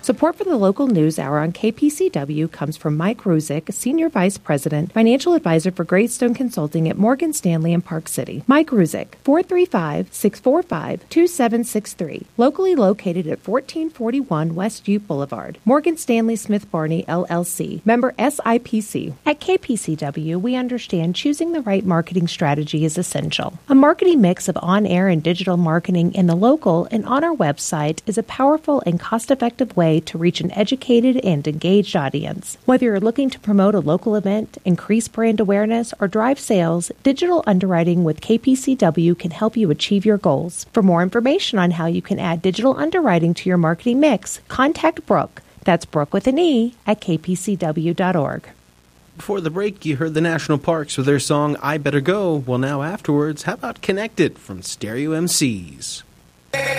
Support for the local news hour on KPCW comes from Mike Ruzick, Senior Vice President, Financial Advisor for Greystone Consulting at Morgan Stanley in Park City. Mike Ruzick, 435-645-2763. Locally located at 1441 West Ute Boulevard. Morgan Stanley Smith Barney, LLC. Member SIPC. At KPCW, we understand choosing the right marketing strategy is essential. A marketing mix of on-air and digital marketing in the local and on our website is a powerful and cost-effective way to reach an educated and engaged audience. Whether you're looking to promote a local event, increase brand awareness, or drive sales, digital underwriting with KPCW can help you achieve your goals. For more information on how you can add digital underwriting to your marketing mix, contact Brooke. That's Brooke with an E at kpcw.org. Before the break, you heard the National Parks with their song, I Better Go. Well, now afterwards, how about Connected from Stereo MCs?